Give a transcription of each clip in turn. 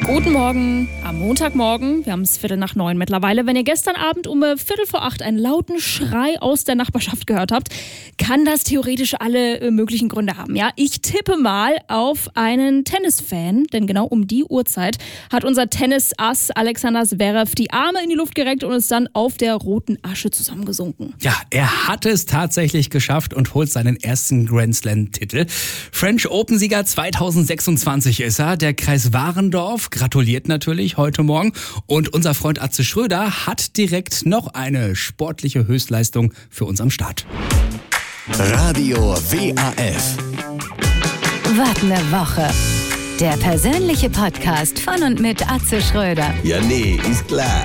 Guten Morgen am Montagmorgen. Wir haben es 7:45 mittlerweile. Wenn ihr gestern Abend um 7:45 einen lauten Schrei aus der Nachbarschaft gehört habt, kann das theoretisch alle möglichen Gründe haben. Ja, ich tippe mal auf einen Tennisfan, denn genau um die Uhrzeit hat unser Tennisass Alexander Zverev die Arme in die Luft gereckt und ist dann auf der roten Asche zusammengesunken. Ja, er hat es tatsächlich geschafft und holt seinen ersten Grand Slam-Titel. French Open-Sieger 2026 ist er. Der Kreis Warendorf gratuliert natürlich heute Morgen. Und unser Freund Atze Schröder hat direkt noch eine sportliche Höchstleistung für uns am Start. Radio WAF. Was ne Woche. Der persönliche Podcast von und mit Atze Schröder. Ja, nee, ist klar.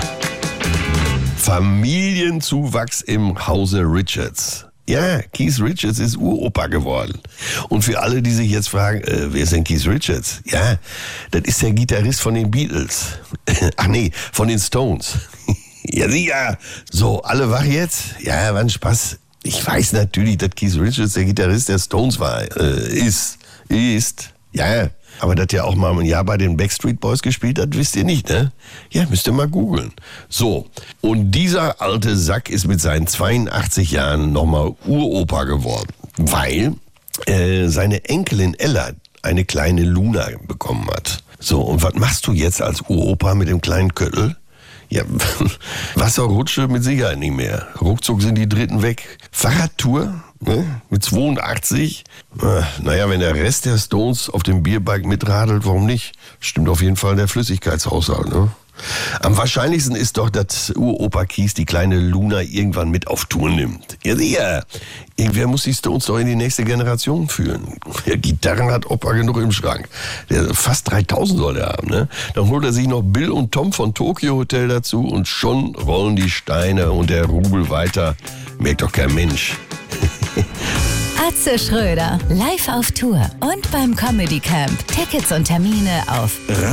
Familienzuwachs im Hause Richards. Ja, Keith Richards ist Uropa geworden. Und für alle, die sich jetzt fragen, wer ist denn Keith Richards? Ja, das ist der Gitarrist von den Beatles. Ach nee, von den Stones. Ja, sicher. So, alle wach jetzt? Ja, war ein Spaß. Ich weiß natürlich, dass Keith Richards der Gitarrist der Stones war. Ist. Ja, aber dass er auch mal ein Jahr bei den Backstreet Boys gespielt hat, wisst ihr nicht, ne? Ja, müsst ihr mal googeln. So, und dieser alte Sack ist mit seinen 82 Jahren nochmal Uropa geworden, weil seine Enkelin Ella eine kleine Luna bekommen hat. So, und was machst du jetzt als Uropa mit dem kleinen Köttel? Ja, Wasserrutsche mit Sicherheit nicht mehr. Ruckzuck sind die Dritten weg. Fahrradtour, ne? Mit 82. Naja, wenn der Rest der Stones auf dem Bierbike mitradelt, warum nicht? Stimmt auf jeden Fall der Flüssigkeitshaushalt, ne? Am wahrscheinlichsten ist doch, dass Uropa Keith die kleine Luna irgendwann mit auf Tour nimmt. Ja, sicher. Irgendwer muss die Stones doch in die nächste Generation führen. Ja, Gitarren hat Opa genug im Schrank. Der fast 3000 soll er haben, ne? Dann holt er sich noch Bill und Tom von Tokyo Hotel dazu und schon rollen die Steine und der Rubel weiter. Merkt doch kein Mensch. Atze Schröder, live auf Tour und beim Comedy Camp. Tickets und Termine auf